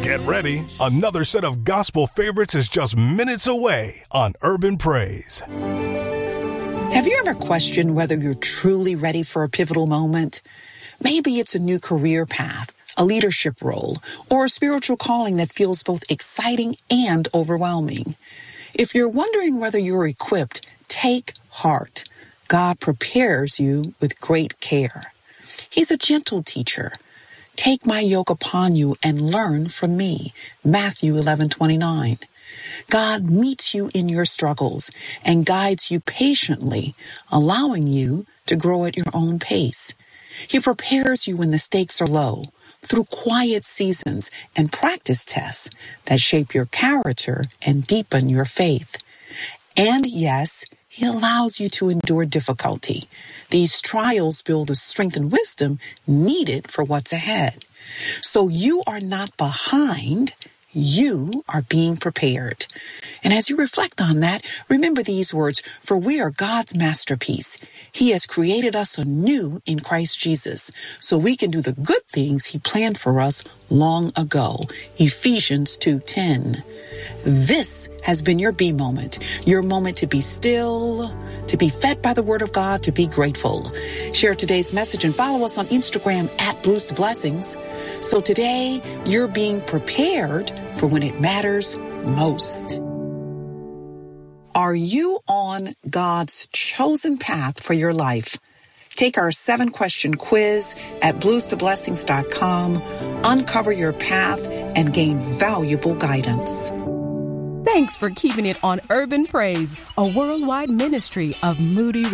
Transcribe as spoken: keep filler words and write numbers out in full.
Get ready. Another set of gospel favorites is just minutes away on Urban Praise. Have you ever questioned whether you're truly ready for a pivotal moment? Maybe it's a new career path, a leadership role, or a spiritual calling that feels both exciting and overwhelming. If you're wondering whether you're equipped, take heart. God prepares you with great care. He's a gentle teacher. Take my yoke upon you and learn from me. Matthew eleven twenty-nine. God meets you in your struggles and guides you patiently, allowing you to grow at your own pace. He prepares you when the stakes are low, through quiet seasons and practice tests that shape your character and deepen your faith. And yes, He allows you to endure difficulty. These trials build the strength and wisdom needed for what's ahead. So you are not behind, you are being prepared. And as you reflect on that, remember these words, for we are God's masterpiece. He has created us anew in Christ Jesus, so we can do the good things He planned for us long ago. Ephesians two ten. This has been your B moment, your moment to be still, to be fed by the Word of God, to be grateful. Share today's message and follow us on Instagram at Blues to Blessings. So today, you're being prepared for when it matters most. Are you on God's chosen path for your life? Take our seven-question quiz at blues to blessings dot com, uncover your path, and gain valuable guidance. Thanks for keeping it on Urban Praise, a worldwide ministry of Moody